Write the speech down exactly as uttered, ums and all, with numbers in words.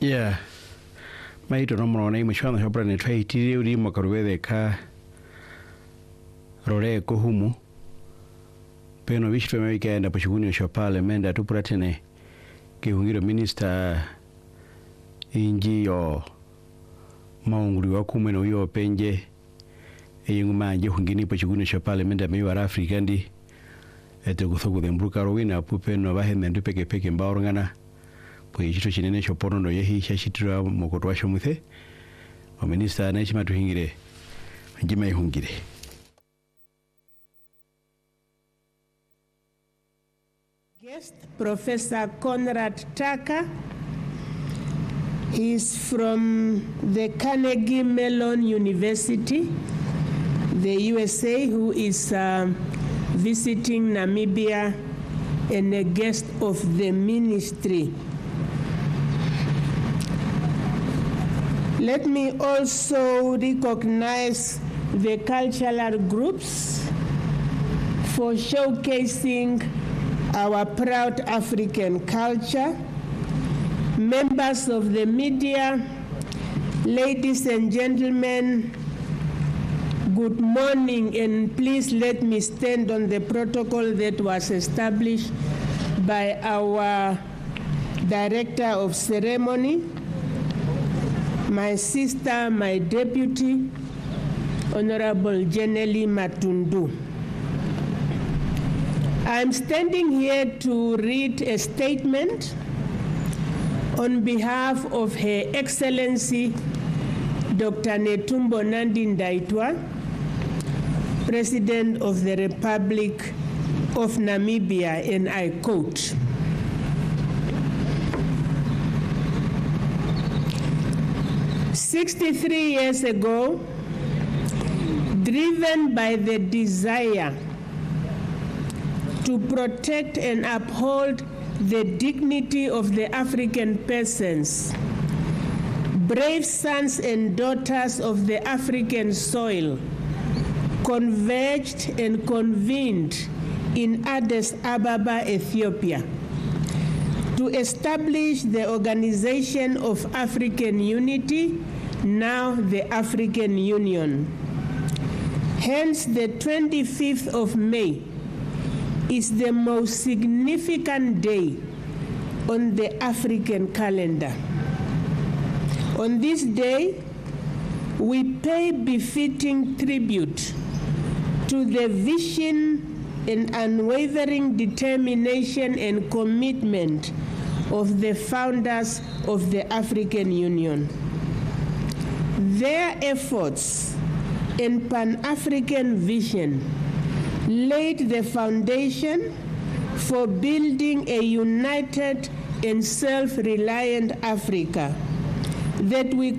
Yeah. Maito no mwana imashwana shopra ne trai tiri uri makarwede ka rore ko humu peno vishwe mewikaenda pachukuni sha parliament atupratene kihungiro minister inji yo maunguri wa kumwe no yo penje eyinguma je hungini pachukuni sha parliament amewa Africa ndi ete guthogo thembruka rowina pupeno bahende ndupeke peke mbaorngana pwechito chinene chopono no yehi shashitira mokotwa shomuthe o minister na chima tuhingire njima ihungire. Guest Professor Conrad Tucker. He is from the Carnegie Mellon University, the U S A, who is uh, visiting Namibia and a guest of the ministry. Let me also recognize the cultural groups for showcasing our proud African culture, members of the media, ladies and gentlemen, good morning, and please let me stand on the protocol that was established by our Director of Ceremony, my sister, my deputy, Honorable Jenely Matundu. I'm standing here to read a statement on behalf of Her Excellency Doctor Netumbo Nandi Ndaitwah, President of the Republic of Namibia, and I quote, sixty-three years ago, driven by the desire to protect and uphold the dignity of the African peasants, brave sons and daughters of the African soil converged and convened in Addis Ababa, Ethiopia, to establish the Organization of African Unity, now the African Union. Hence, the twenty-fifth of May is the most significant day on the African calendar. On this day, we pay befitting tribute to the vision and unwavering determination and commitment of the founders of the African Union. Their efforts and Pan-African vision laid the foundation for building a united and self-reliant Africa that we